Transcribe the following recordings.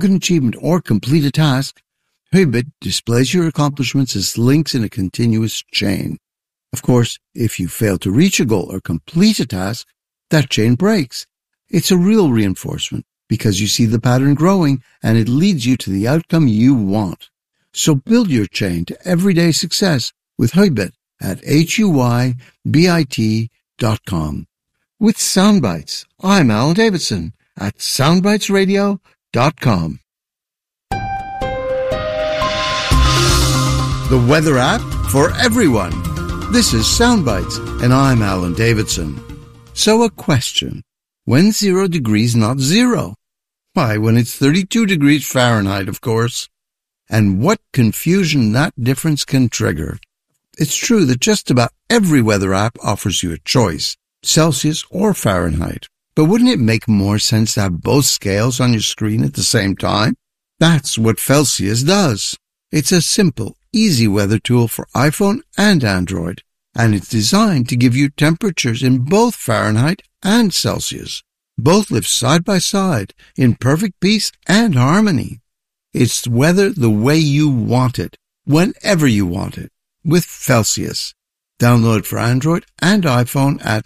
an achievement or complete a task, Huibit displays your accomplishments as links in a continuous chain. Of course, if you fail to reach a goal or complete a task, that chain breaks. It's a real reinforcement because you see the pattern growing and it leads you to the outcome you want. So build your chain to everyday success with Huibit at HUIBIT.com. With Soundbites, I'm Alan Davidson at SoundbitesRadio.com. The weather app for everyone. This is Soundbites, and I'm Alan Davidson. So a question. When's 0 degrees not zero? Why, when it's 32 degrees Fahrenheit, of course. And what confusion that difference can trigger. It's true that just about every weather app offers you a choice, Celsius or Fahrenheit. But wouldn't it make more sense to have both scales on your screen at the same time? That's what Celsius does. It's a simple, easy weather tool for iPhone and Android, and it's designed to give you temperatures in both Fahrenheit and Celsius. Both live side by side in perfect peace and harmony. It's weather the way you want it, whenever you want it, with Celsius. Download it for Android and iPhone at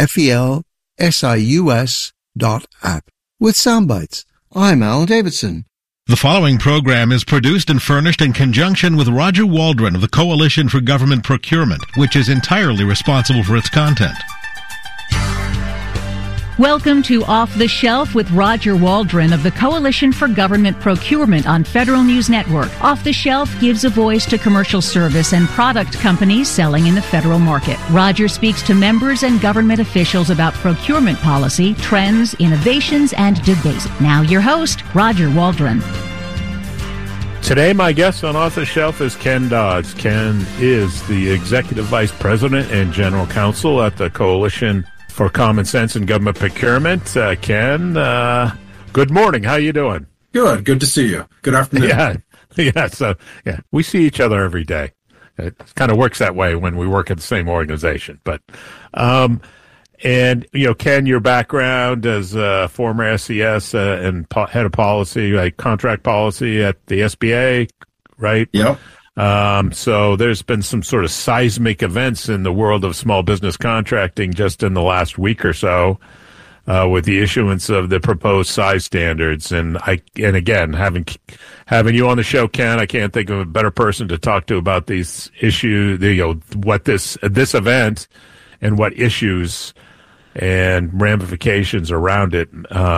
felsius.app. With Soundbites, I'm Alan Davidson. The following program is produced and furnished in conjunction with Roger Waldron of the Coalition for Government Procurement, which is entirely responsible for its content. Welcome to Off the Shelf with Roger Waldron of the Coalition for Government Procurement on Federal News Network. Off the Shelf gives a voice to commercial service and product companies selling in the federal market. Roger speaks to members and government officials about procurement policy, trends, innovations, and debate. Now your host, Roger Waldron. Today, my guest on Off the Shelf is Ken Dodds. Ken is the Executive Vice President and General Counsel at the Coalition for Common Sense and Government Procurement. Ken, good morning. How you doing? Good to see you. Good afternoon. So we see each other every day. It kind of works that way when we work at the same organization. But, and, Ken, your background as former SES and head of policy, like contract policy at the SBA, right? Yep. So there's been some sort of seismic events in the world of small business contracting just in the last week or so, with the issuance of the proposed size standards. And again, having you on the show, Ken, I can't think of a better person to talk to about these issues, what this event and what issues and ramifications around it,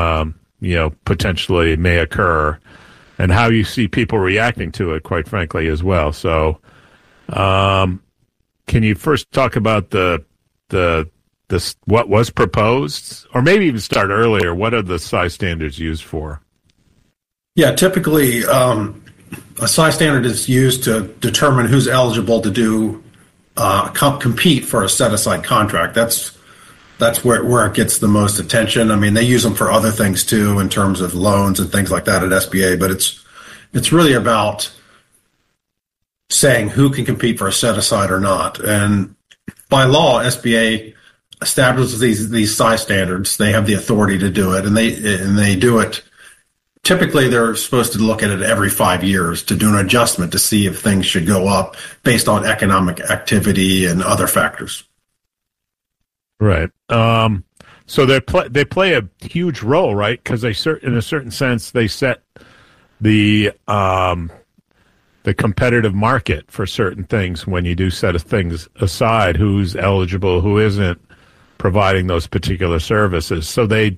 potentially may occur. And how you see people reacting to it, quite frankly, as well. So, can you first talk about the what was proposed, or maybe even start earlier? What are the size standards used for? Yeah, typically, a size standard is used to determine who's eligible to do compete for a set-aside contract. That's where it gets the most attention. I mean, they use them for other things too, in terms of loans and things like that at SBA. But it's really about saying who can compete for a set aside or not. And by law, SBA establishes these size standards. They have the authority to do it, and they do it. Typically, they're supposed to look at it every 5 years to do an adjustment to see if things should go up based on economic activity and other factors. Right. So they play a huge role, right? Because in a certain sense, they set the competitive market for certain things when you do set things aside, who's eligible, who isn't providing those particular services. So they're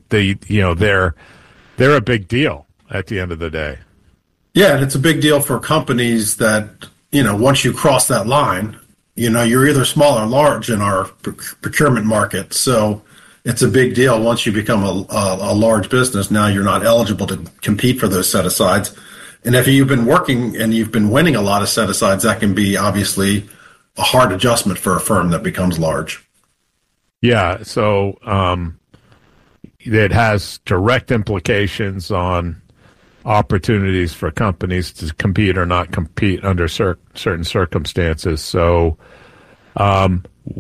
a big deal at the end of the day. Yeah, and it's a big deal for companies that, once you cross that line, you're either small or large in our procurement market. So it's a big deal. Once you become a large business, now you're not eligible to compete for those set-asides. And if you've been working and you've been winning a lot of set-asides, that can be obviously a hard adjustment for a firm that becomes large. Yeah, so it has direct implications on opportunities for companies to compete or not compete under certain circumstances. So, so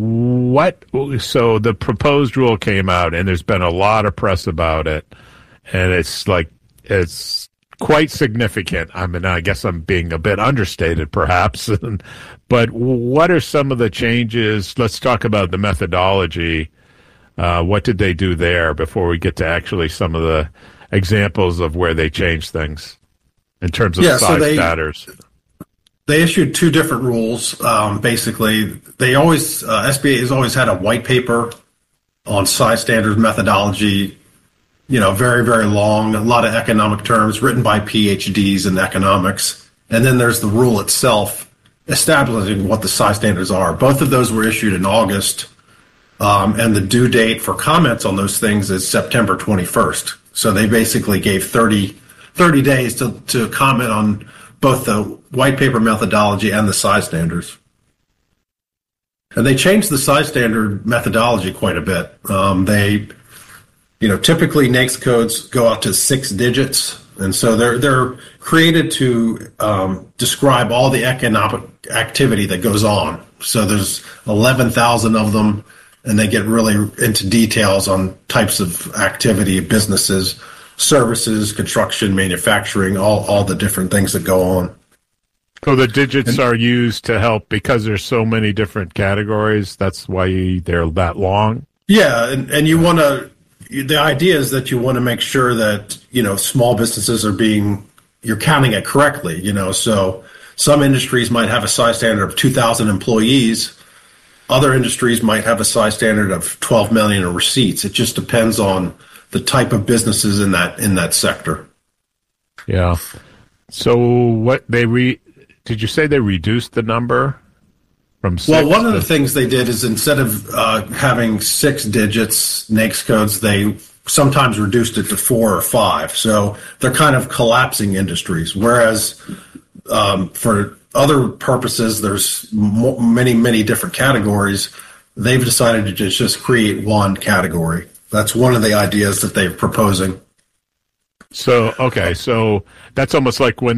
the proposed rule came out, and there's been a lot of press about it, and it's quite significant. I mean, I guess I'm being a bit understated, perhaps. But what are some of the changes? Let's talk about the methodology. What did they do there before we get to actually some of the examples of where they changed things in terms of size standards? They issued two different rules. Basically, they always SBA has always had a white paper on size standards methodology. Very, very long, a lot of economic terms written by PhDs in economics. And then there's the rule itself establishing what the size standards are. Both of those were issued in August. And the due date for comments on those things is September 21st. So they basically gave 30 days to comment on both the white paper methodology and the size standards. And they changed the size standard methodology quite a bit. Typically NAICS codes go out to 6 digits. And so they're created to describe all the economic activity that goes on. So there's 11,000 of them, and they get really into details on types of activity, businesses, services, construction, manufacturing, all the different things that go on. So the digits are used to help because there's so many different categories. That's why they're that long. Yeah, and you want to. The idea is that you want to make sure that small businesses you're counting it correctly. So some industries might have a size standard of 2,000 employees. Other industries might have a size standard of 12 million in receipts. It just depends on the type of businesses in that sector. Yeah. So what did you say they reduced the number from 6? Well, one of the things they did is instead of having 6 digits NAICS codes, they sometimes reduced it to 4 or 5. So they're kind of collapsing industries. Whereas for other purposes, there's many, many different categories. They've decided to just create one category. That's one of the ideas that they're proposing. So that's almost like when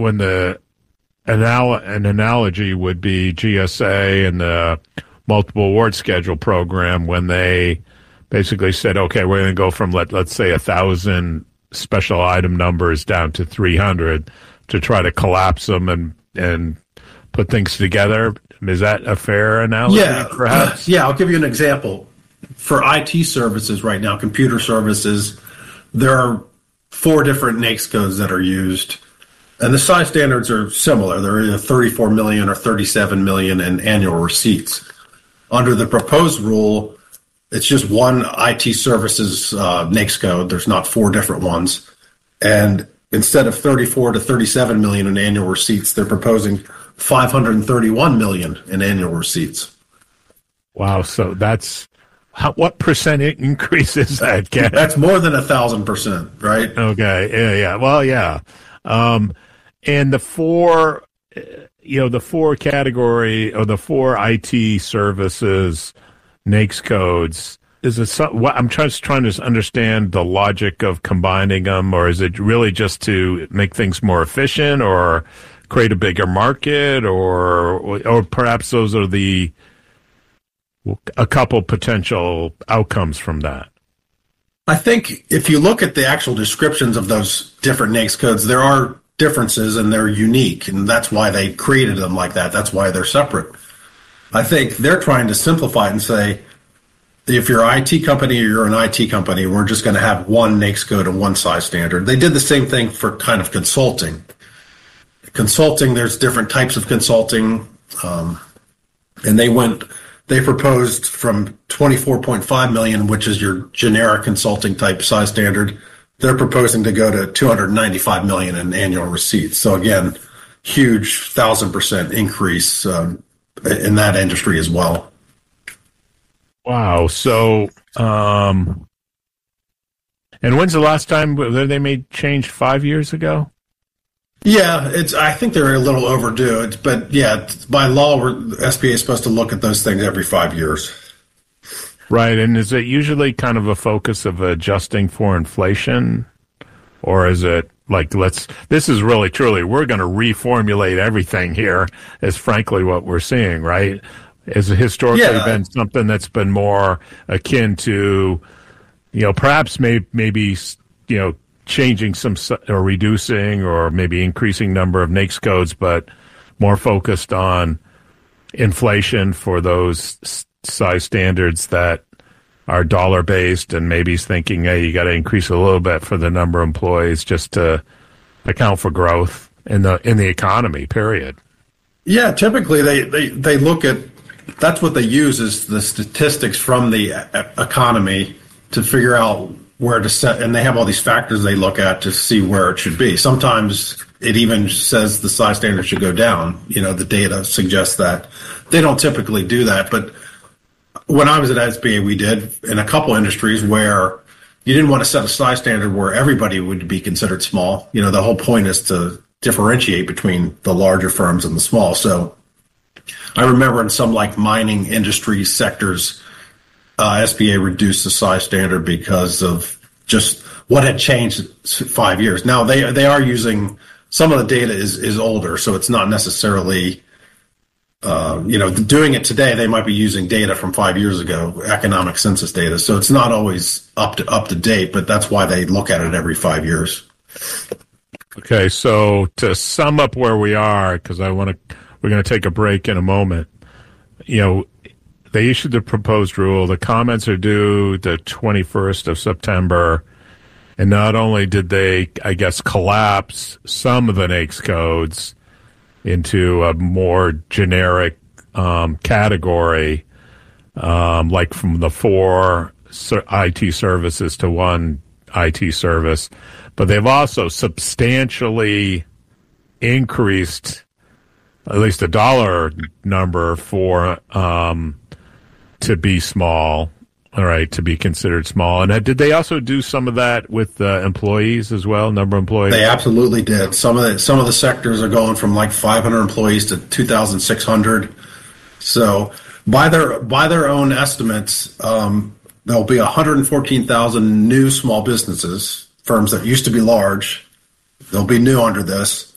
an analogy would be GSA and the multiple award schedule program when they basically said, okay, we're going to go from let's say 1,000 special item numbers down to 300 to try to collapse them and put things together. Is that a fair analogy? Yeah, perhaps. Yeah, I'll give you an example. For IT services right now, computer services, there are 4 different NAICS codes that are used. And the size standards are similar. They're either 34 million or 37 million in annual receipts. Under the proposed rule, it's just one IT services NAICS code. There's not 4 different ones. And instead of 34 to 37 million in annual receipts, they're proposing 531 million in annual receipts. Wow. So that's what percent increase is that, Ken? That's more than 1,000%, right? Okay. Yeah. Well, yeah. And the 4 category or the 4 IT services NAICS codes, is it I'm just trying to understand the logic of combining them, or is it really just to make things more efficient or create a bigger market, or perhaps those are a couple potential outcomes from that? I think if you look at the actual descriptions of those different NAICS codes, there are differences and they're unique, and that's why they created them like that. That's why they're separate. I think they're trying to simplify it and say, if you're an IT company or you're an IT company, we're just going to have one NAICS code and one size standard. They did the same thing for kind of consulting. Consulting, there's different types of consulting, and they proposed from 24.5 million, which is your generic consulting type size standard. They're proposing to go to 295 million in annual receipts. So again, huge 1,000% increase in that industry as well. Wow. So, and when's the last time they made change? 5 years ago? Yeah, I think they're a little overdue. But yeah, by law, SBA is supposed to look at those things every 5 years. Right. And is it usually kind of a focus of adjusting for inflation? Or is it like, this is really truly, we're going to reformulate everything here, is frankly what we're seeing, right? Has it historically been something that's been more akin to, perhaps maybe, changing some or reducing or maybe increasing number of NAICS codes, but more focused on inflation for those size standards that are dollar-based, and maybe he's thinking, hey, you got to increase a little bit for the number of employees just to account for growth in the economy, period. Yeah, typically they look at, that's what they use is the statistics from the economy to figure out where to set, and they have all these factors they look at to see where it should be. Sometimes it even says the size standard should go down. The data suggests that. They don't typically do that, but when I was at SBA, we did in a couple industries where you didn't want to set a size standard where everybody would be considered small. The whole point is to differentiate between the larger firms and the small. So I remember in some like mining industry sectors, SBA reduced the size standard because of just what had changed 5 years. Now they are using, some of the data is older, so it's not necessarily, doing it today. They might be using data from 5 years ago, economic census data. So it's not always up to date, but that's why they look at it every 5 years. Okay, so to sum up where we are, because we're going to take a break in a moment. They issued the proposed rule. The comments are due the 21st of September. And not only did they, I guess, collapse some of the NAICS codes into a more generic category, like from the 4 IT services to 1 IT service, but they've also substantially increased at least a dollar number for to be small, all right, to be considered small. And did they also do some of that with employees as well, number of employees? They absolutely did. Some of the sectors are going from like 500 employees to 2,600. So by their own estimates, there'll be 114,000 new small businesses, firms that used to be large. They'll be new under this.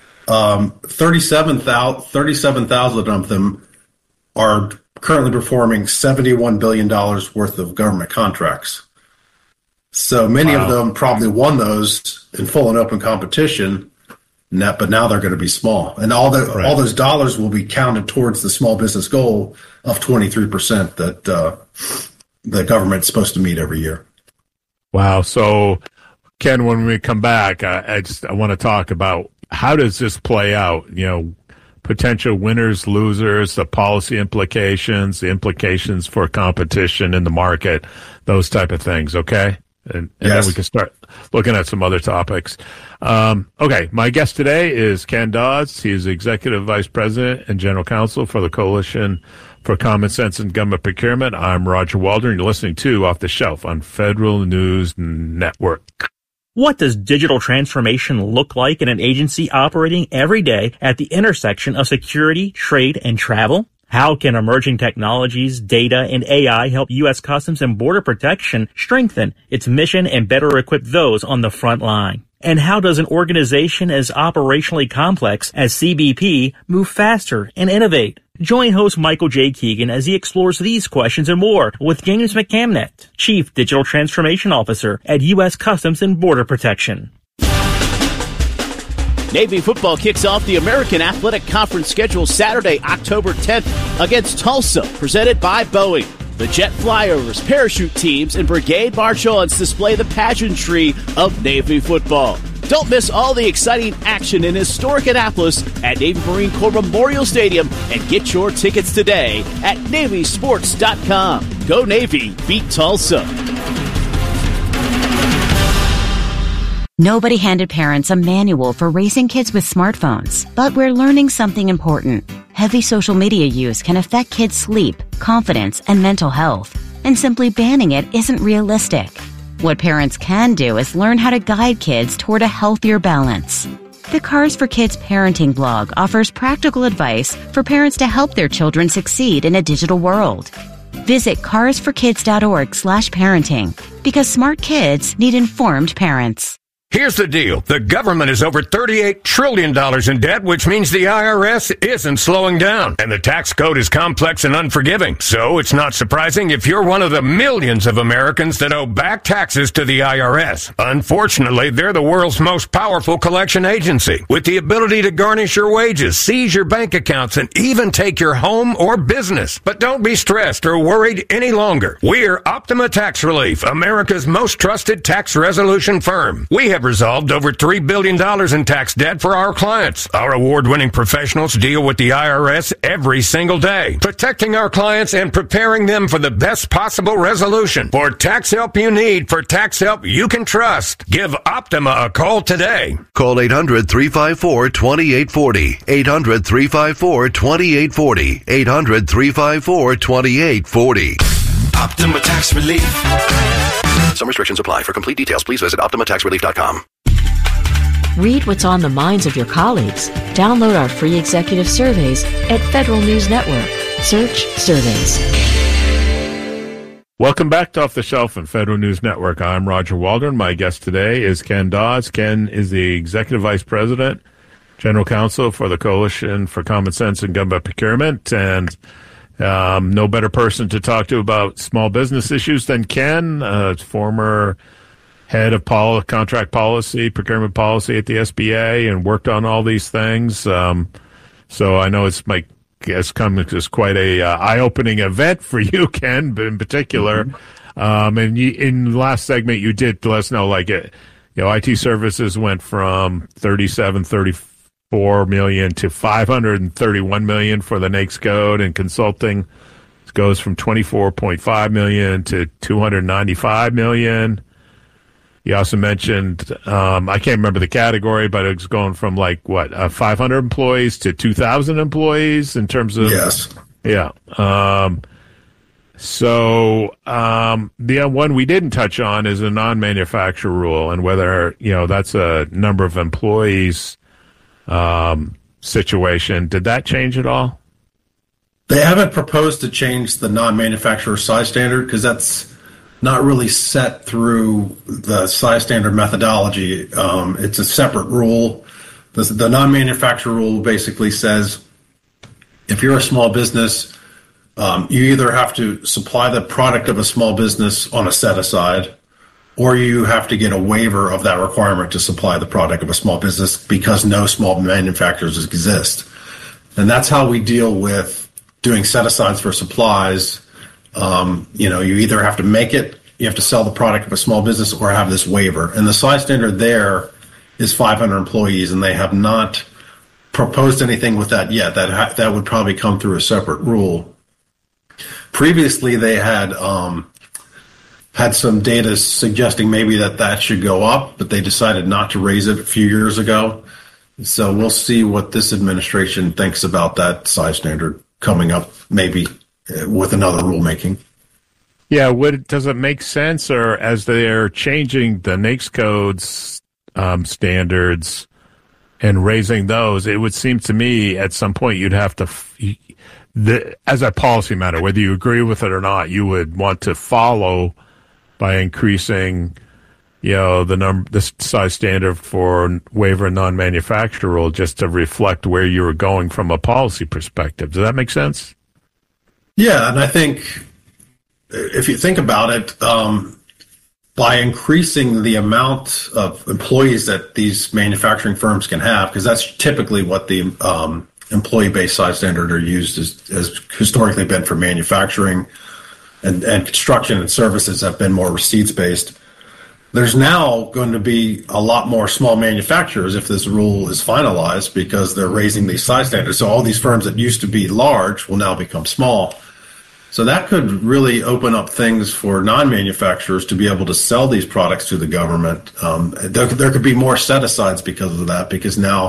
37,000 of them are currently performing $71 billion worth of government contracts. So many of them probably won those in full and open competition, but now they're going to be small. And all those dollars will be counted towards the small business goal of 23% that the government's supposed to meet every year. Wow. So, Ken, when we come back, I want to talk about how does this play out? Potential winners, losers, the policy implications, the implications for competition in the market, those type of things, okay? And then we can start looking at some other topics. Okay, my guest today is Ken Dodds. He is Executive Vice President and General Counsel for the Coalition for Common Sense in Government Procurement. I'm Roger Waldron. You're listening to Off the Shelf on Federal News Network. What does digital transformation look like in an agency operating every day at the intersection of security, trade, and travel? How can emerging technologies, data, and AI help U.S. Customs and Border Protection strengthen its mission and better equip those on the front line? And how does an organization as operationally complex as CBP move faster and innovate? Join host Michael J. Keegan as he explores these questions and more with James McCamnett, Chief Digital Transformation Officer at U.S. Customs and Border Protection. Navy football kicks off the American Athletic Conference schedule Saturday, October 10th against Tulsa, presented by Boeing. The jet flyovers, parachute teams, and brigade march-ons display the pageantry of Navy football. Don't miss all the exciting action in historic Annapolis at Navy Marine Corps Memorial Stadium and get your tickets today at NavySports.com. Go Navy, beat Tulsa. Nobody handed parents a manual for raising kids with smartphones, but we're learning something important. Heavy social media use can affect kids' sleep, confidence, and mental health, and simply banning it isn't realistic. What parents can do is learn how to guide kids toward a healthier balance. The Cars for Kids parenting blog offers practical advice for parents to help their children succeed in a digital world. Visit carsforkids.org/parenting because smart kids need informed parents. Here's the deal. The government is over $38 trillion in debt, which means the IRS isn't slowing down. And the tax code is complex and unforgiving. So it's not surprising if you're one of the millions of Americans that owe back taxes to the IRS. Unfortunately, they're the world's most powerful collection agency, with the ability to garnish your wages, seize your bank accounts, and even take your home or business. But don't be stressed or worried any longer. We're Optima Tax Relief, America's most trusted tax resolution firm. We have resolved over $3 billion in tax debt for our clients. Our award-winning professionals deal with the IRS every single day, protecting our clients and preparing them for the best possible resolution. For tax help you need, for tax help you can trust, give Optima a call today. Call 800-354-2840. 800-354-2840. 800-354-2840. Optima Tax Relief. Some restrictions apply. For complete details, please visit OptimaTaxRelief.com. Read what's on the minds of your colleagues. Download our free executive surveys at Federal News Network. Search Surveys. Welcome back to Off the Shelf and Federal News Network. I'm Roger Waldron. My guest today is Ken Dawes. Ken is the Executive Vice President, General Counsel for the Coalition for Common Sense and Government Procurement, and no better person to talk to about small business issues than Ken, former head of contract policy, procurement policy at the SBA, and worked on all these things. So I know it's come as quite a eye-opening event for you, Ken, in particular. Mm-hmm. And in the last segment, you did let us know, IT services went from $34 million to $531 million for the NAICS code, and consulting goes from $24.5 million to $295 million. You also mentioned, I can't remember the category, but it's going from 500 employees to 2,000 employees in terms of. Yes. Yeah. The one we didn't touch on is a non-manufacturer rule, and whether, that's a number of employees situation. Did that change at all? They haven't proposed to change the non-manufacturer size standard because that's not really set through the size standard methodology. It's a separate rule. The non-manufacturer rule basically says if you're a small business, you either have to supply the product of a small business on a set-aside, or you have to get a waiver of that requirement to supply the product of a small business because no small manufacturers exist. And that's how we deal with doing set-asides for supplies. You either have to make it, you have to sell the product of a small business, or have this waiver. And the size standard there is 500 employees, and they have not proposed anything with that yet. That would probably come through a separate rule. Previously, they had some data suggesting maybe that should go up, but they decided not to raise it a few years ago. So we'll see what this administration thinks about that size standard coming up, maybe with another rulemaking. Yeah, does it make sense, or as they're changing the NAICS codes standards and raising those, it would seem to me at some point you'd have to, as a policy matter, whether you agree with it or not, you would want to follow by increasing, the size standard for waiver and non-manufacturer rule just to reflect where you were going from a policy perspective. Does that make sense? Yeah, and I think if you think about it, by increasing the amount of employees that these manufacturing firms can have, because that's typically what the employee-based size standard are used as historically been for manufacturing, and construction and services have been more receipts-based. There's now going to be a lot more small manufacturers if this rule is finalized because they're raising these size standards. So all these firms that used to be large will now become small. So that could really open up things for non-manufacturers to be able to sell these products to the government. There could be more set-asides because of that, because now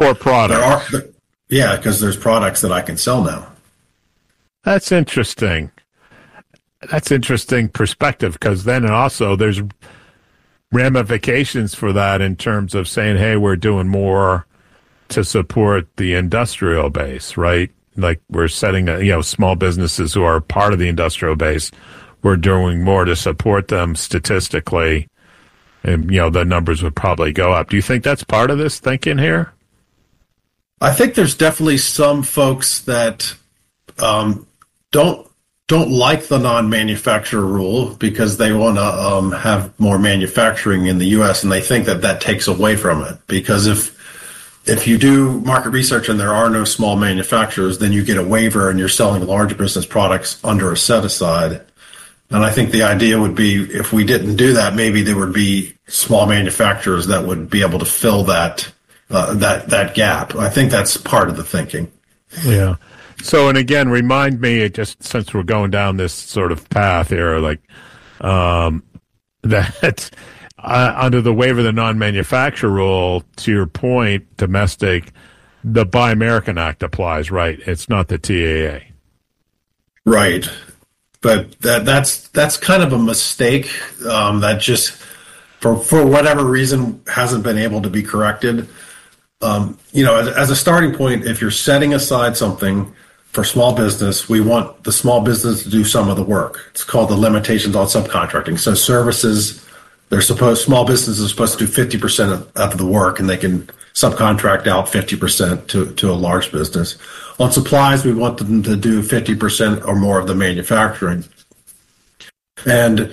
because there's products that I can sell now. That's interesting. That's interesting perspective, because then also there's ramifications for that in terms of saying, hey, we're doing more to support the industrial base, right? Like we're setting, small businesses who are part of the industrial base, we're doing more to support them statistically. and the numbers would probably go up. Do you think that's part of this thinking here? I think there's definitely some folks that don't like the non-manufacturer rule because they want to have more manufacturing in the U.S. and they think that takes away from it. Because if you do market research and there are no small manufacturers, then you get a waiver and you're selling large business products under a set-aside. And I think the idea would be if we didn't do that, maybe there would be small manufacturers that would be able to fill that gap. I think that's part of the thinking. Yeah. So, and again, remind me, just since we're going down this sort of path here, that under the waiver of the non-manufacturer rule, to your point, domestic, the Buy American Act applies, right? It's not the TAA. Right. But that's kind of a mistake that just, for whatever reason, hasn't been able to be corrected. As a starting point, if you're setting aside something for small business, we want the small business to do some of the work. It's called the limitations on subcontracting. So services, small businesses are supposed to do 50% of the work, and they can subcontract out 50% to a large business. On supplies, we want them to do 50% or more of the manufacturing. And,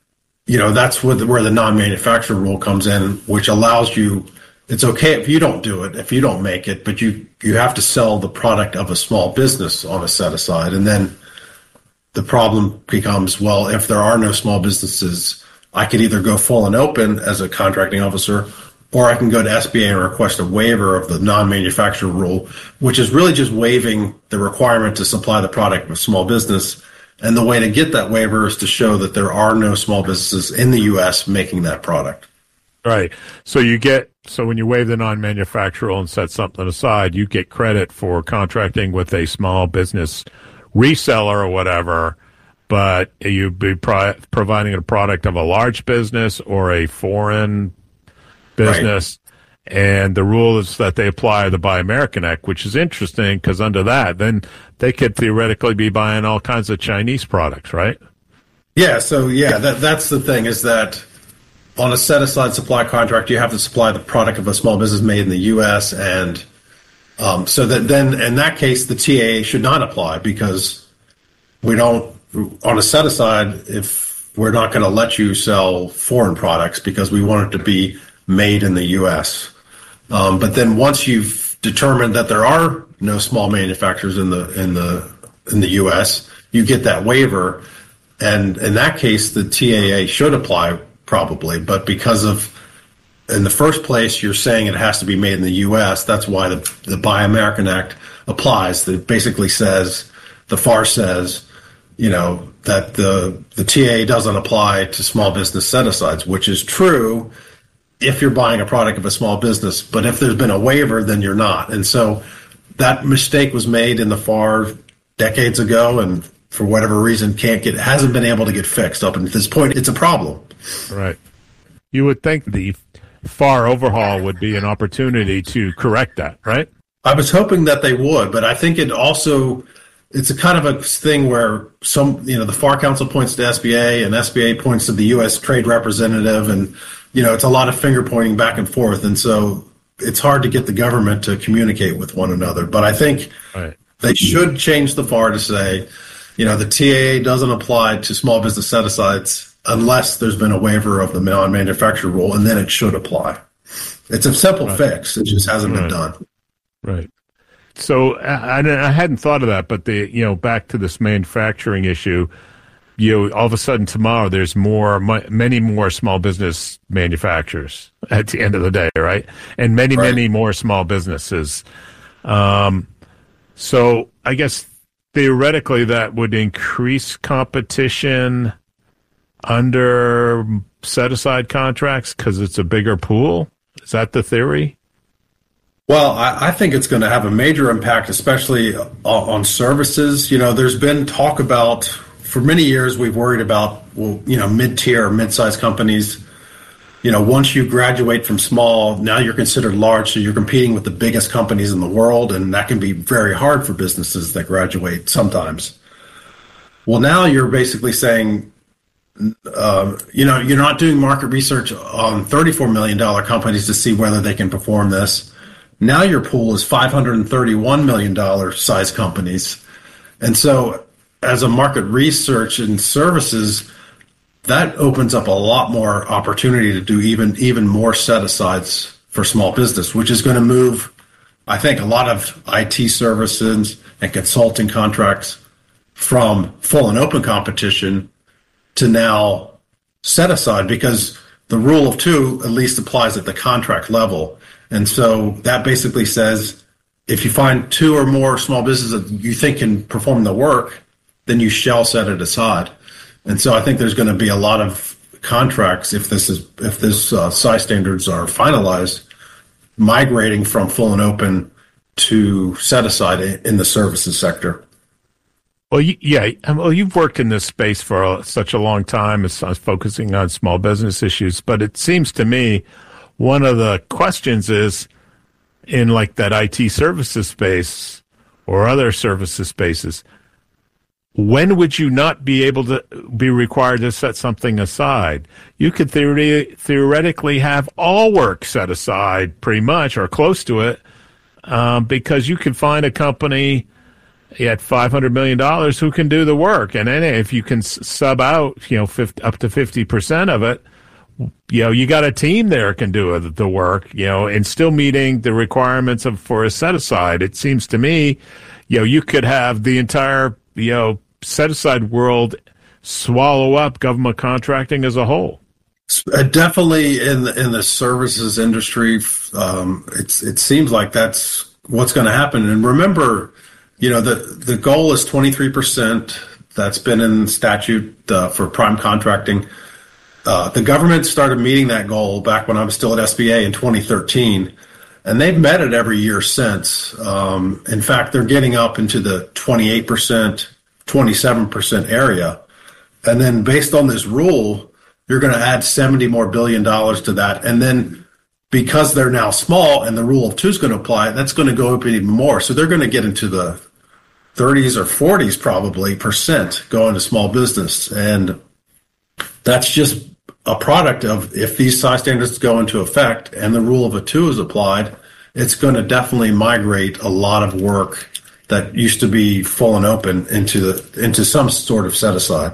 that's where the non-manufacturer rule comes in, which allows you, it's okay if you don't do it, if you don't make it, but you have to sell the product of a small business on a set-aside. And then the problem becomes, well, if there are no small businesses, I could either go full and open as a contracting officer, or I can go to SBA and request a waiver of the non-manufacturer rule, which is really just waiving the requirement to supply the product of a small business. And the way to get that waiver is to show that there are no small businesses in the U.S. making that product. Right. So when you waive the non-manufacturer rule and set something aside, you get credit for contracting with a small business reseller or whatever, but you'd be providing a product of a large business or a foreign business. Right. And the rule is that they apply the Buy American Act, which is interesting because under that, then they could theoretically be buying all kinds of Chinese products, right? Yeah. So that's the thing, is that on a set-aside supply contract, you have to supply the product of a small business made in the U.S. And so that then in that case, the TAA should not apply, because we don't, on a set-aside, if we're not going to let you sell foreign products because we want it to be made in the U.S. But then once you've determined that there are no small manufacturers in the U.S., you get that waiver, and in that case, the TAA should apply probably. But because of, in the first place, you're saying it has to be made in the U.S., that's why the Buy American Act applies. That basically says, the FAR says, that the TAA doesn't apply to small business set-asides, which is true if you're buying a product of a small business. But if there's been a waiver, then you're not. And so that mistake was made in the FAR decades ago, and for whatever reason hasn't been able to get fixed up. And at this point, it's a problem. Right. You would think the FAR overhaul would be an opportunity to correct that, right? I was hoping that they would, but I think it's a kind of a thing where the FAR Council points to SBA and SBA points to the U.S. Trade Representative, and, it's a lot of finger pointing back and forth. And so it's hard to get the government to communicate with one another. But I think they should change the FAR to say, the TAA doesn't apply to small business set-asides unless there's been a waiver of the non-manufacturer rule, and then it should apply. It's a simple fix. It just hasn't been done. Right. So I hadn't thought of that, but back to this manufacturing issue, all of a sudden tomorrow there's many more small business manufacturers at the end of the day, right? And many more small businesses. So I guess theoretically that would increase competition under set-aside contracts because it's a bigger pool. Is that the theory? Well, I think it's going to have a major impact, especially on services. There's been talk about, for many years, we've worried about, mid-tier or mid-sized companies. Once you graduate from small, now you're considered large, so you're competing with the biggest companies in the world, and that can be very hard for businesses that graduate sometimes. Well, now you're basically saying, You're not doing market research on $34 million companies to see whether they can perform this. Now your pool is $531 million size companies. And so as a market research and services, that opens up a lot more opportunity to do even more set-asides for small business, which is going to move, I think, a lot of IT services and consulting contracts from full and open competition to now set-aside, because the rule of two at least applies at the contract level. And so that basically says if you find two or more small businesses that you think can perform the work, then you shall set it aside. And so I think there's going to be a lot of contracts, if this size standards are finalized, migrating from full and open to set aside in the services sector. Well, you've worked in this space for such a long time, as focusing on small business issues. But it seems to me one of the questions is, in like that IT services space or other services spaces, when would you not be able to be required to set something aside? You could theoretically have all work set aside pretty much or close to it, because you can find a company at $500 million who can do the work. And then if you can sub out, up to 50% of it, you got a team there can do the work, and still meeting the requirements for a set aside. It seems to me, you could have the entire, set-aside world swallow up government contracting as a whole. Definitely in the services industry, it seems like that's what's going to happen. And remember, the goal is 23%. That's been in statute for prime contracting. The government started meeting that goal back when I was still at SBA in 2013, and they've met it every year since. In fact, they're getting up into the 28%, 27% area. And then based on this rule, you're going to add $70 more billion to that. And then because they're now small and the rule of two is going to apply, that's going to go up even more. So they're going to get into the 30s or 40s probably % going to small business. And that's just a product of, if these size standards go into effect and the rule of a two is applied, it's going to definitely migrate a lot of work that used to be full and open into some sort of set aside.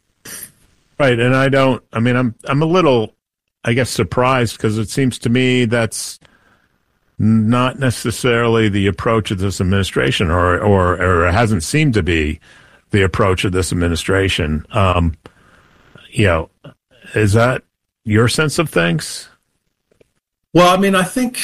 Right, and I'm a little, I guess, surprised, because it seems to me that's not necessarily the approach of this administration, or it hasn't seemed to be the approach of this administration. Is that your sense of things? Well, I think,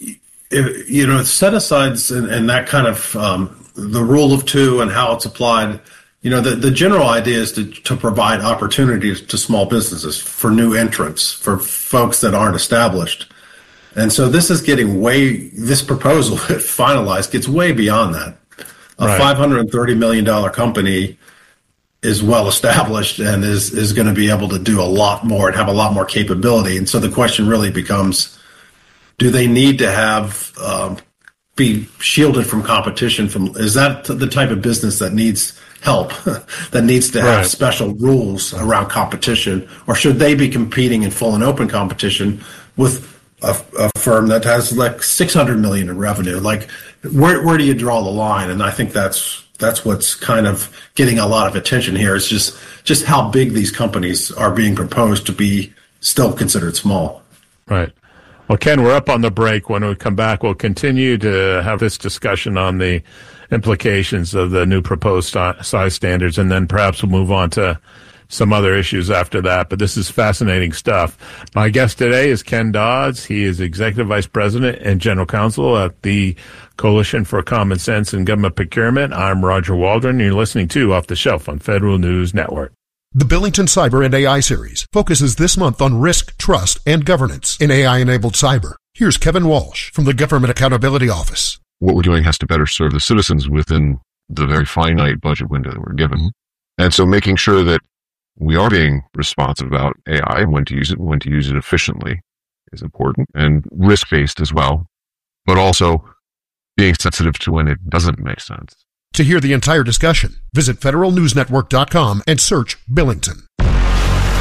set-asides and that kind of the rule of two and how it's applied, the general idea is to provide opportunities to small businesses for new entrants, for folks that aren't established. And so this is this proposal, if finalized, gets way beyond that. A $530 million company is well established and is going to be able to do a lot more and have a lot more capability. And so the question really becomes, do they need to have be shielded from competition? Is that the type of business that needs help, that needs to have special rules around competition, or should they be competing in full and open competition with a firm that has like $600 million in revenue? Like, where do you draw the line? And I think that's what's kind of getting a lot of attention here. Is just how big these companies are being proposed to be still considered small. Right. Well, Ken, we're up on the break. When we come back, we'll continue to have this discussion on the implications of the new proposed size standards, and then perhaps we'll move on to some other issues after that. But this is fascinating stuff. My guest today is Ken Dodds. He is Executive Vice President and General Counsel at the Coalition for Common Sense in Government Procurement. I'm Roger Waldron. You're listening to Off the Shelf on Federal News Network. The Billington Cyber and AI series focuses this month on risk, trust, and governance in AI-enabled cyber. Here's Kevin Walsh from the Government Accountability Office. What we're doing has to better serve the citizens within the very finite budget window that we're given. And so making sure that we are being responsive about AI and when to use it efficiently is important, and risk-based as well, but also being sensitive to when it doesn't make sense. To hear the entire discussion, visit federalnewsnetwork.com and search Billington.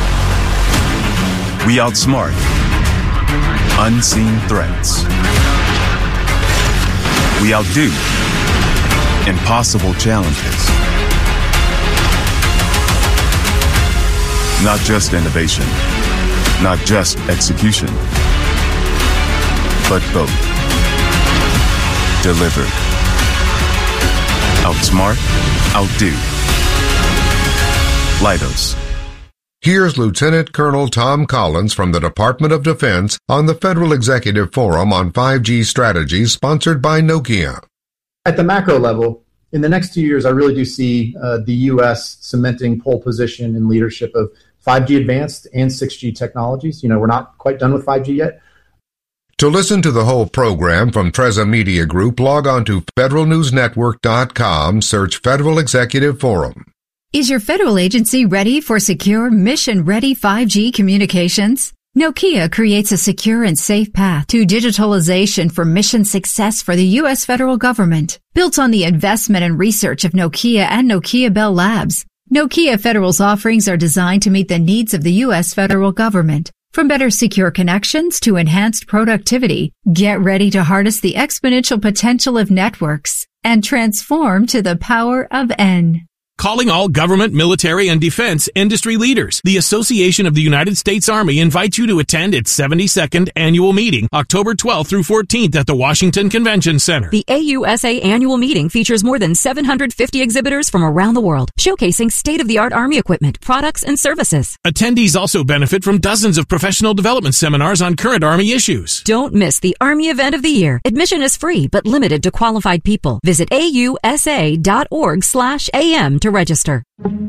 We outsmart unseen threats. We outdo impossible challenges. Not just innovation, not just execution, but both. Delivered. Outsmart, outdo. Leidos. Here's Lieutenant Colonel Tom Collins from the Department of Defense on the Federal Executive Forum on 5G Strategies, sponsored by Nokia. At the macro level, in the next 2 years, I really do see the U.S. cementing pole position in leadership of 5G advanced and 6G technologies. We're not quite done with 5G yet. To listen to the whole program from Treza Media Group, log on to federalnewsnetwork.com, search Federal Executive Forum. Is your federal agency ready for secure, mission-ready 5G communications? Nokia creates a secure and safe path to digitalization for mission success for the U.S. federal government. Built on the investment and research of Nokia and Nokia Bell Labs, Nokia Federal's offerings are designed to meet the needs of the U.S. federal government. From better secure connections to enhanced productivity, get ready to harness the exponential potential of networks and transform to the power of N. Calling all government, military, and defense industry leaders. The Association of the United States Army invites you to attend its 72nd annual meeting, October 12th through 14th at the Washington Convention Center. The AUSA annual meeting features more than 750 exhibitors from around the world, showcasing state-of-the-art Army equipment, products, and services. Attendees also benefit from dozens of professional development seminars on current Army issues. Don't miss the Army event of the year. Admission is free, but limited to qualified people. Visit ausa.org/am to register.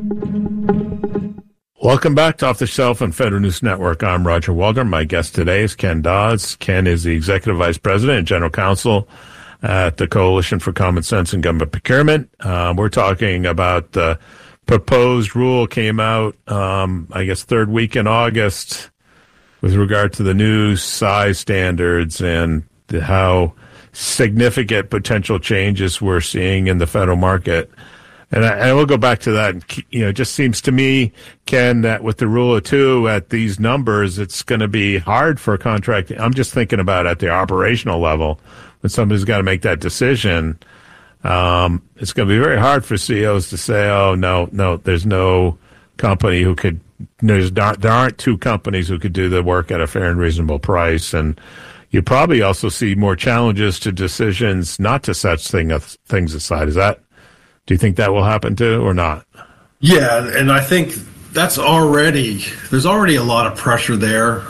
Welcome back to Off the Shelf on Federal News Network. I'm Roger Waldron. My guest today is Ken Dodds. Ken is the Executive Vice President and General Counsel at the Coalition for Common Sense and Government Procurement. We're talking about the proposed rule came out, third week in August with regard to the new size standards and how significant potential changes we're seeing in the federal market. And I will go back to that. It just seems to me, Ken, that with the rule of two at these numbers, it's going to be hard for contracting. I'm just thinking about at the operational level, when somebody's got to make that decision, it's going to be very hard for CEOs to say, oh, no, there's no company who could, there aren't two companies who could do the work at a fair and reasonable price. And you probably also see more challenges to decisions not to set things aside. Do you think that will happen too, or not? Yeah, and I think there's already a lot of pressure there.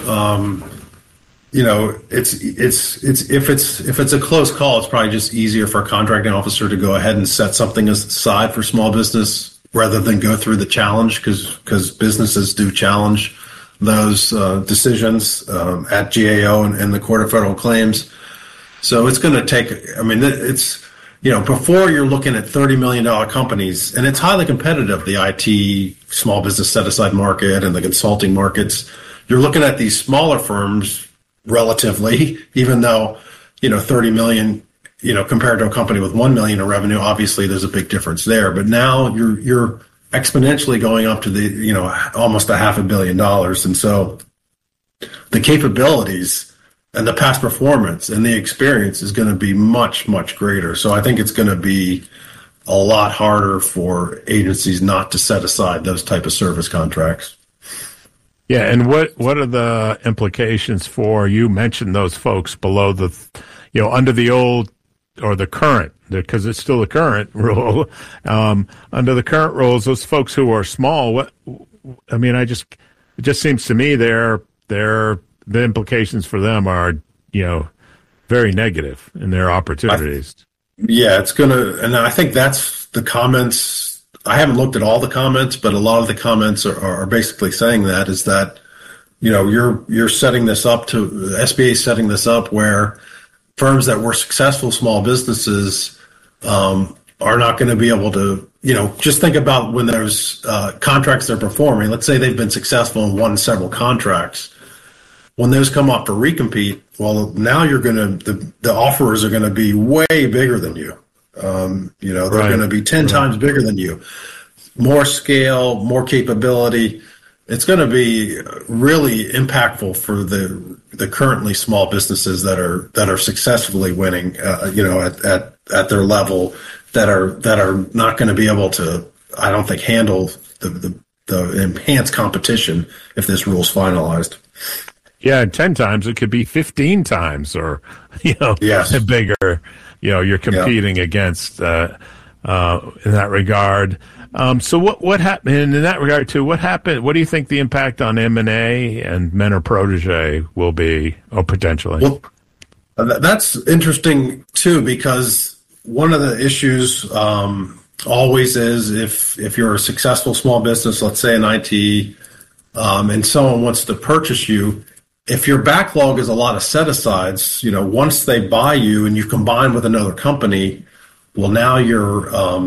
It's if it's a close call, it's probably just easier for a contracting officer to go ahead and set something aside for small business rather than go through the challenge, because businesses do challenge those decisions at GAO and the Court of Federal Claims. So it's going to take. Before you're looking at $30 million companies, and it's highly competitive, the IT small business set-aside market and the consulting markets, you're looking at these smaller firms relatively, even though, 30 million, compared to a company with 1 million in revenue, obviously there's a big difference there. But now you're exponentially going up to the, almost $500 million. And so the capabilities and the past performance and the experience is going to be much, much greater. So I think it's going to be a lot harder for agencies not to set aside those type of service contracts. Yeah, and what are the implications for, you mentioned those folks below the, under the old or the current, because it's still the current rule, under the current rules, those folks who are small, it just seems to me the implications for them are, very negative in their opportunities. It's going to, and I think that's the comments. I haven't looked at all the comments, but a lot of the comments are basically saying that is that, you're setting this up to, the SBA is setting this up where firms that were successful small businesses are not going to be able to, just think about when there's contracts they're performing. Let's say they've been successful and won several contracts. When those come up for recompete, well, now the offerers are going to be way bigger than you. They're going to be 10 times bigger than you. More scale, more capability. it's going to be really impactful for the currently small businesses that are successfully winning, at their level, that are not going to be able to, I don't think, handle the enhanced competition if this rule is finalized. Yeah, and 10 times it could be 15 times, or yes. bigger. You're competing against in that regard. So what happened in that regard too? What happened? What do you think the impact on M&A and mentor protege will be, or potentially? Well, that's interesting too, because one of the issues always is if you're a successful small business, let's say in IT, and someone wants to purchase you, if your backlog is a lot of set-asides, once they buy you and you combine with another company, well, now you're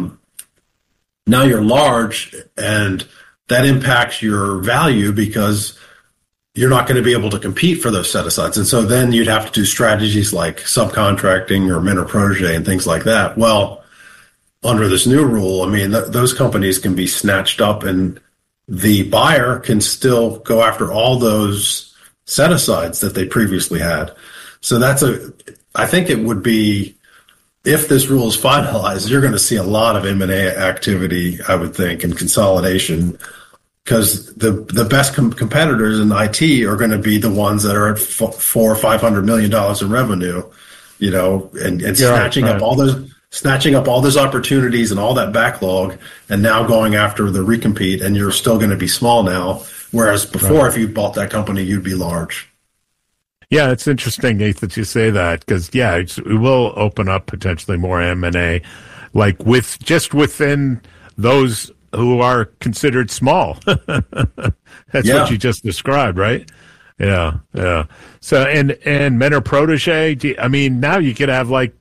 large, and that impacts your value because you're not going to be able to compete for those set-asides. And so then you'd have to do strategies like subcontracting or mentor protege and things like that. Well, under this new rule, I mean, those companies can be snatched up, and the buyer can still go after all those set-asides that they previously had. So I think it would be, if this rule is finalized, you're going to see a lot of M&A activity, I would think, and consolidation, because the best competitors in IT are going to be the ones that are at $400 or $500 million in revenue, and snatching up all those opportunities and all that backlog, and now going after the recompete, and you're still going to be small now, whereas before, if you bought that company, you'd be large. Yeah, it's interesting, Nate, that you say that, because it will open up potentially more M&A, like within those who are considered small. That's what you just described, right? Yeah. So and mentor protege. I mean, now you could have a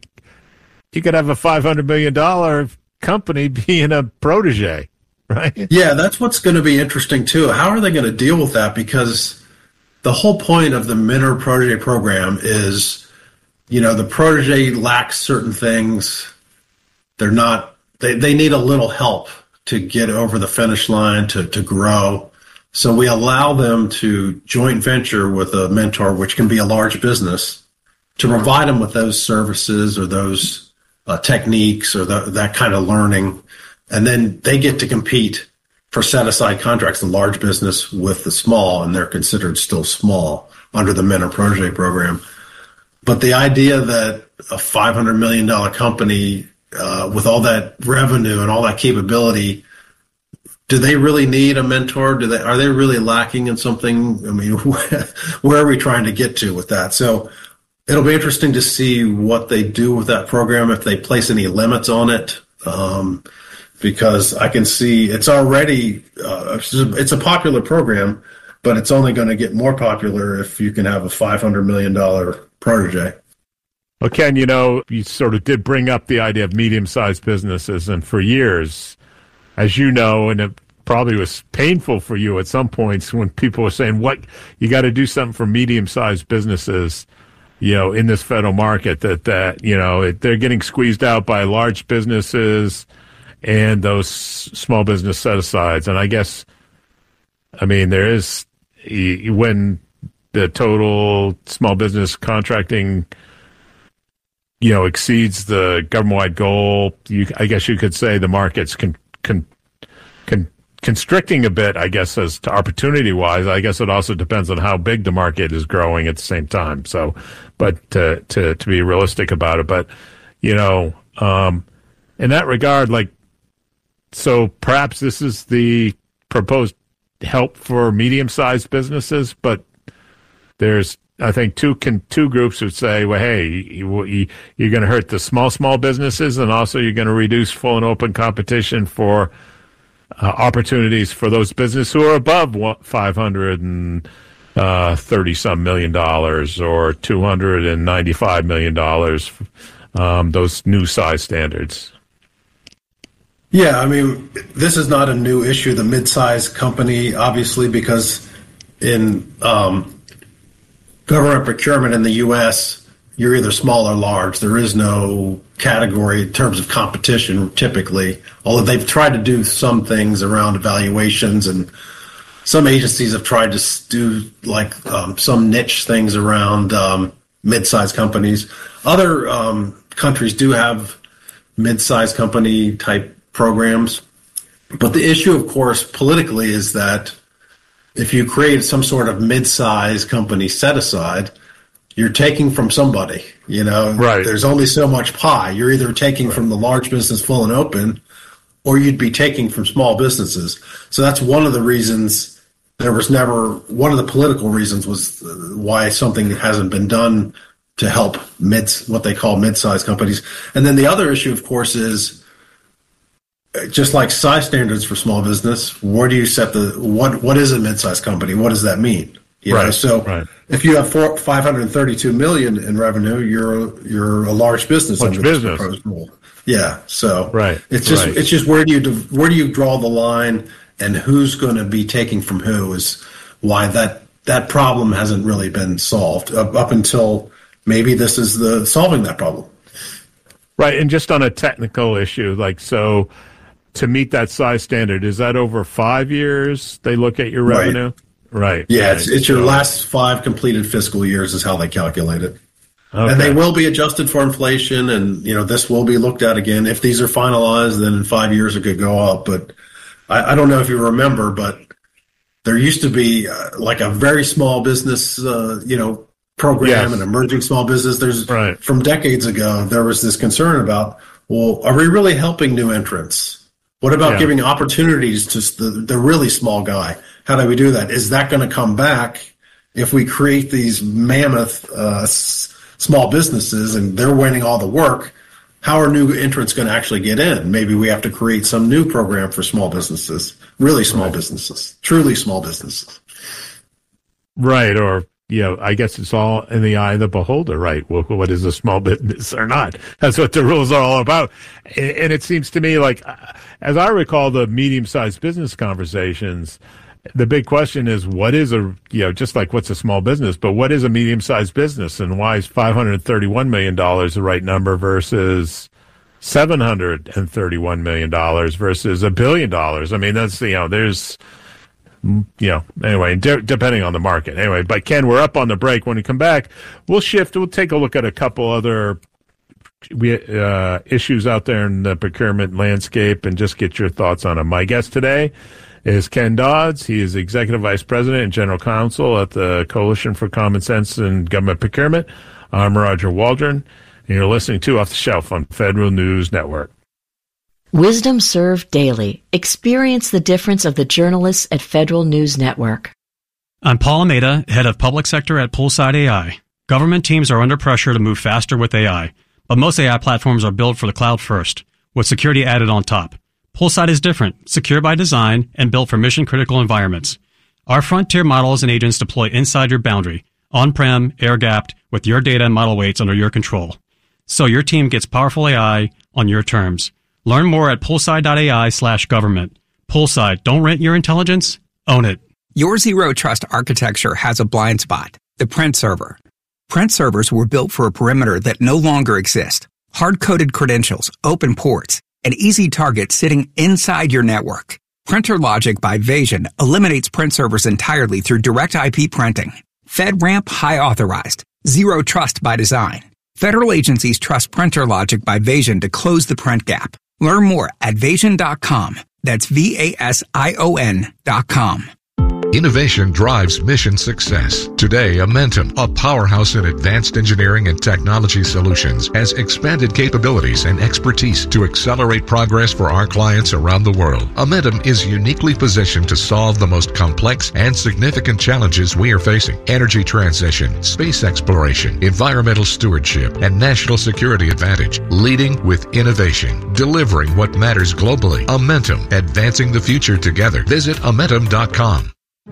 $500 million company being a protege, right? Yeah, that's what's going to be interesting too. How are they going to deal with that? Because the whole point of the mentor protege program is, the protege lacks certain things. They need a little help to get over the finish line, to grow. So we allow them to joint venture with a mentor, which can be a large business, to provide them with those services or those techniques or that kind of learning. And then they get to compete for set-aside contracts, the large business with the small, and they're considered still small under the mentor protege program. But the idea that a $500 million company with all that revenue and all that capability, do they really need a mentor? Are they really lacking in something? I mean, where are we trying to get to with that? So it'll be interesting to see what they do with that program, if they place any limits on it, because I can see it's already it's a popular program, but it's only going to get more popular if you can have a $500 million protege. Well, Ken, you sort of did bring up the idea of medium-sized businesses, and for years, as you know, and it probably was painful for you at some points when people were saying, "What, you got to do something for medium-sized businesses." In this federal market, that they're getting squeezed out by large businesses and those small business set-asides. And I guess, there is, when the total small business contracting, exceeds the government-wide goal, I guess you could say the market's constricting a bit, I guess, as to opportunity-wise. I guess it also depends on how big the market is growing at the same time. So, but to be realistic about it, but in that regard, so perhaps this is the proposed help for medium-sized businesses, but there's, I think, two groups would say, well, hey, you're going to hurt the small businesses, and also you're going to reduce full and open competition for opportunities for those businesses who are above $530 some million or $295 million, those new size standards. Yeah, this is not a new issue, the mid-size company, obviously, because in government procurement in the U.S., you're either small or large. There is no category in terms of competition, typically, although they've tried to do some things around evaluations and some agencies have tried to do like some niche things around mid-sized companies. Other countries do have mid-sized company type programs. But the issue, of course, politically is that if you create some sort of mid-sized company set aside, you're taking from somebody, Right. There's only so much pie. You're either taking from the large business full and open, or you'd be taking from small businesses. So that's one of the reasons one of the political reasons was why something hasn't been done to help what they call mid-sized companies. And then the other issue, of course, is just like size standards for small business, where do you set what is a mid-sized company? What does that mean? If you have $532 million in revenue, you're a large business. Large business. Proposed rule. Yeah. So it's just just where do you draw the line, and who's going to be taking from who is why that problem hasn't really been solved up until maybe this is solving that problem. Right. And just on a technical issue, so to meet that size standard, is that over 5 years they look at your revenue? Right. Yeah, it's your last 5 completed fiscal years is how they calculate it. Okay. And they will be adjusted for inflation, and this will be looked at again. If these are finalized, then in 5 years it could go up. But I don't know if you remember, but there used to be like a very small business, program, an emerging small business. From decades ago, there was this concern about, well, are we really helping new entrants? What about giving opportunities to the really small guy? How do we do that? Is that going to come back if we create these mammoth small businesses and they're winning all the work? How are new entrants going to actually get in? Maybe we have to create some new program for small businesses, really small businesses, truly small businesses. Right. Or, I guess it's all in the eye of the beholder, right? What is a small business or not? That's what the rules are all about. And it seems to me like, as I recall the medium-sized business conversations, the big question is what is just like what's a small business, but what is a medium-sized business, and why is $531 million the right number versus $731 million versus $1 billion? I mean, that's, there's, anyway, depending on the market. Anyway, but Ken, we're up on the break. When we come back, we'll take a look at a couple other issues out there in the procurement landscape and just get your thoughts on them. My guest today is Ken Dodds. He is Executive Vice President and General Counsel at the Coalition for Common Sense in Government Procurement. I'm Roger Waldron, and you're listening to Off the Shelf on Federal News Network. Wisdom served daily. Experience the difference of the journalists at Federal News Network. I'm Paul Almeida, Head of Public Sector at Poolside AI. Government teams are under pressure to move faster with AI, but most AI platforms are built for the cloud first, with security added on top. Poolside is different, secure by design, and built for mission-critical environments. Our frontier models and agents deploy inside your boundary, on-prem, air-gapped, with your data and model weights under your control. So your team gets powerful AI on your terms. Learn more at poolside.ai/government. Poolside, don't rent your intelligence, own it. Your Zero Trust architecture has a blind spot, the print server. Print servers were built for a perimeter that no longer exists. Hard-coded credentials, open ports, and easy targets sitting inside your network. Printer Logic by Vasion eliminates print servers entirely through direct IP printing. FedRAMP High Authorized. Zero Trust by design. Federal agencies trust Printer Logic by Vasion to close the print gap. Learn more at Vasion.com. That's VASION.com. Innovation drives mission success. Today, Amentum, a powerhouse in advanced engineering and technology solutions, has expanded capabilities and expertise to accelerate progress for our clients around the world. Amentum is uniquely positioned to solve the most complex and significant challenges we are facing: energy transition, space exploration, environmental stewardship, and national security advantage. Leading with innovation, delivering what matters globally. Amentum, advancing the future together. Visit Amentum.com.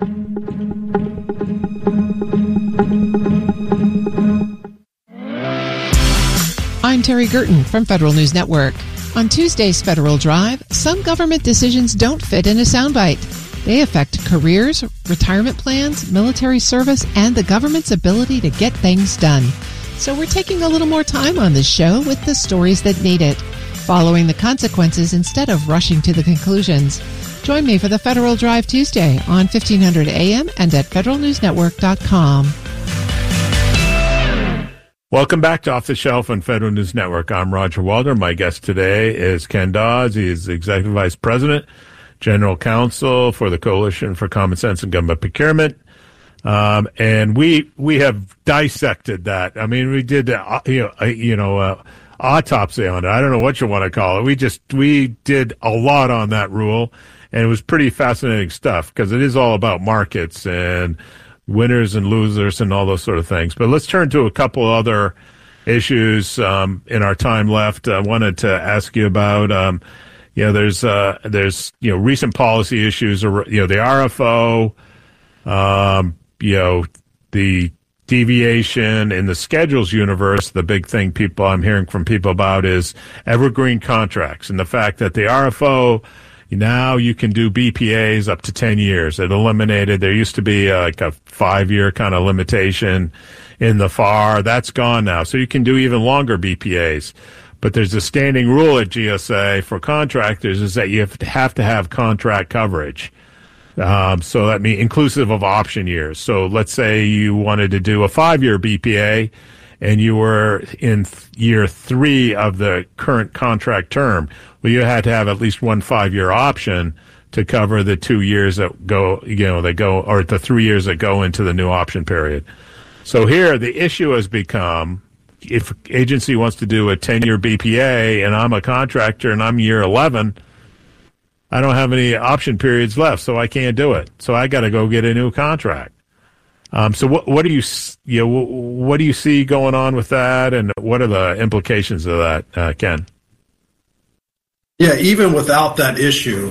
I'm Terry Gerton from Federal News Network. On Tuesday's Federal Drive, some government decisions don't fit in a soundbite. They affect careers, retirement plans, military service, and the government's ability to get things done. So we're taking a little more time on this show with the stories that need it, following the consequences instead of rushing to the conclusions. Join me for the Federal Drive Tuesday on 1500 AM and at federalnewsnetwork.com. Welcome back to Off the Shelf on Federal News Network. I'm Roger Waldron. My guest today is Ken Dodds. He is the Executive Vice President, General Counsel for the Coalition for Common Sense and Government Procurement. And we have dissected that. I mean, we did, autopsy on it. I don't know what you want to call it. We did a lot on that rule, and it was pretty fascinating stuff because it is all about markets and winners and losers and all those sort of things. But let's turn to a couple other issues in our time left. I wanted to ask you about, there's recent policy issues, the RFO, the deviation in the schedules universe. The big thing I'm hearing from people about is evergreen contracts and the fact that the RFO, now you can do BPAs up to 10 years. It eliminated, there used to be like a 5-year kind of limitation in the FAR. That's gone now. So you can do even longer BPAs. But there's a standing rule at GSA for contractors is that you have to have contract coverage. So that means inclusive of option years. So let's say you wanted to do a 5-year BPA and you were in year 3 of the current contract term. Well, you had to have at least one 5-year option to cover the 2 years that go, or the 3 years that go into the new option period. So here the issue has become, if agency wants to do a 10-year BPA and I'm a contractor and I'm year 11, I don't have any option periods left, so I can't do it. So I got to go get a new contract. So what do you see going on with that, and what are the implications of that, Ken? Yeah, even without that issue,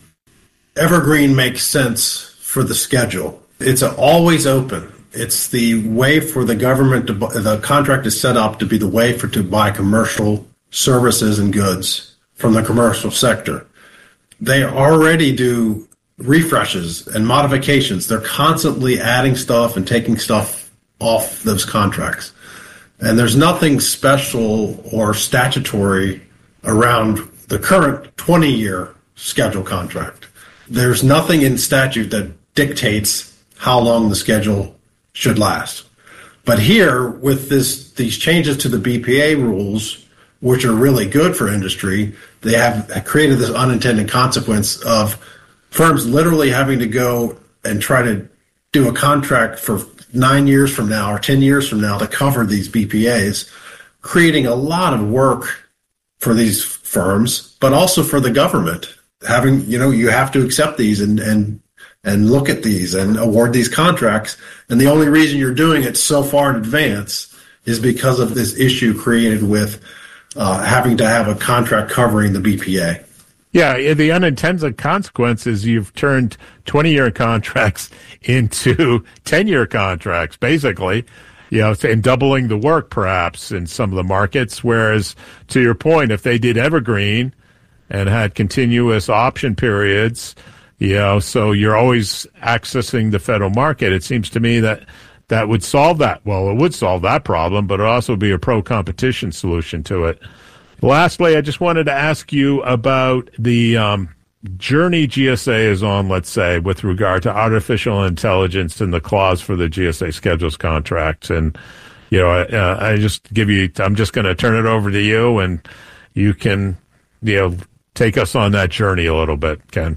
evergreen makes sense for the schedule. It's always open. It's the way for the government the contract is set up to be the way to buy commercial services and goods from the commercial sector. They already do refreshes and modifications. They're constantly adding stuff and taking stuff off those contracts. And there's nothing special or statutory around the current 20-year schedule contract. There's nothing in statute that dictates how long the schedule should last. But here, with these changes to the BPA rules, which are really good for industry, they have created this unintended consequence of firms literally having to go and try to do a contract for 9 years from now or 10 years from now to cover these BPAs, creating a lot of work for these firms, but also for the government. You have to accept these and look at these and award these contracts. And the only reason you're doing it so far in advance is because of this issue created with having to have a contract covering the BPA. Yeah, the unintended consequence is you've turned 20-year contracts into 10-year contracts, basically, and doubling the work perhaps in some of the markets. Whereas, to your point, if they did evergreen and had continuous option periods, so you're always accessing the federal market, it seems to me that would solve that. Well, it would solve that problem, but it would also be a pro-competition solution to it. Lastly, I just wanted to ask you about the journey GSA is on, let's say, with regard to artificial intelligence and the clause for the GSA schedules contracts. And, I'm just going to turn it over to you, and you can, take us on that journey a little bit, Ken.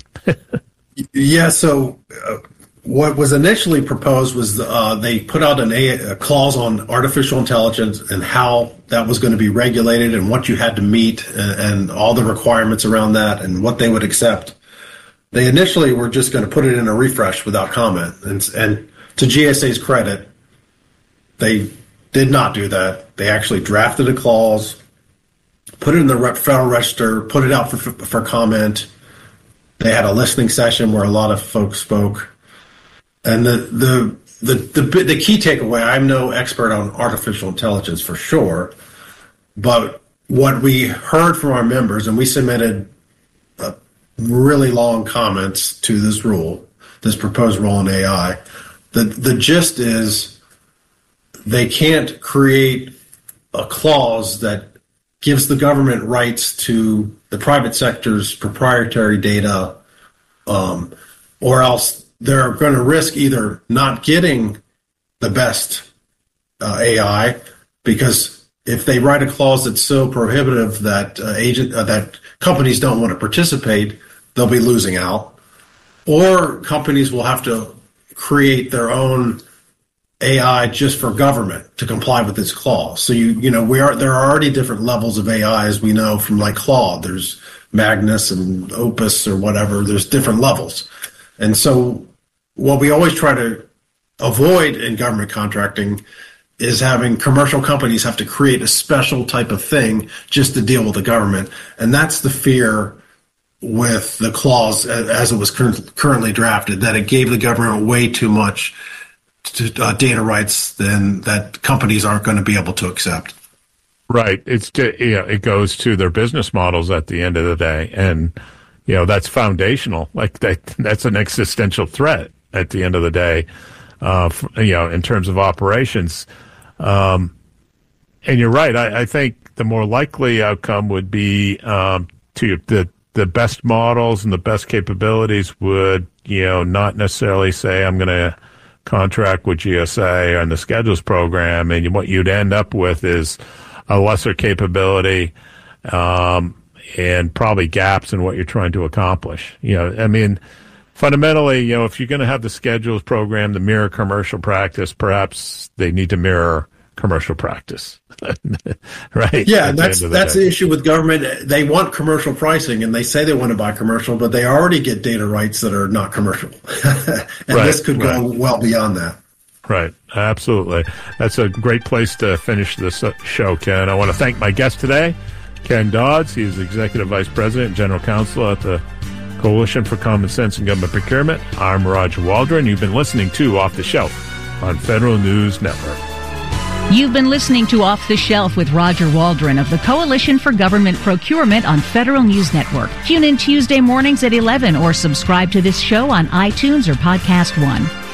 Yeah, so what was initially proposed was they put out a clause on artificial intelligence and how that was going to be regulated and what you had to meet and all the requirements around that and what they would accept. They initially were just going to put it in a refresh without comment. And to GSA's credit, they did not do that. They actually drafted a clause, put it in the Federal Register, put it out for comment. They had a listening session where a lot of folks spoke. And the key takeaway, I'm no expert on artificial intelligence for sure, but what we heard from our members, and we submitted really long comments to this proposed rule in AI, the gist is they can't create a clause that gives the government rights to the private sector's proprietary data or else they're going to risk either not getting the best AI, because if they write a clause that's so prohibitive that that companies don't want to participate, they'll be losing out. Or companies will have to create their own AI just for government to comply with this clause. So there are already different levels of AI, as we know from like Claude. There's Magnus and Opus or whatever. There's different levels, and so what we always try to avoid in government contracting is having commercial companies have to create a special type of thing just to deal with the government. And that's the fear with the clause as it was currently drafted, that it gave the government way too much data rights than that companies aren't going to be able to accept. Right. It goes to their business models at the end of the day. And, that's foundational. Like that's an existential threat at the end of the day, in terms of operations. And you're right. I think the more likely outcome would be to the best models and the best capabilities would, not necessarily say I'm going to contract with GSA on the schedules program, and what you'd end up with is a lesser capability and probably gaps in what you're trying to accomplish. Fundamentally, if you're going to have the schedules program to mirror commercial practice, perhaps they need to mirror commercial practice, right? Yeah, that's the issue with government. They want commercial pricing, and they say they want to buy commercial, but they already get data rights that are not commercial. And this could go well beyond that. Right, absolutely. That's a great place to finish this show, Ken. I want to thank my guest today, Ken Dodds. He is Executive Vice President and General Counsel at the Coalition for Common Sense and Government Procurement. I'm Roger Waldron. You've been listening to Off the Shelf on Federal News Network. You've been listening to Off the Shelf with Roger Waldron of the Coalition for Government Procurement on Federal News Network. Tune in Tuesday mornings at 11 or subscribe to this show on iTunes or Podcast One.